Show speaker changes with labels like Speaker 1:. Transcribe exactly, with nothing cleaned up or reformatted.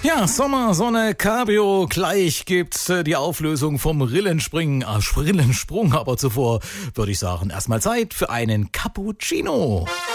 Speaker 1: Ja, Sommer, Sonne, Cabrio, gleich gibt's äh, die Auflösung vom Rillenspringen, äh, Rillensprung, aber zuvor würde ich sagen, erstmal Zeit für einen Cappuccino.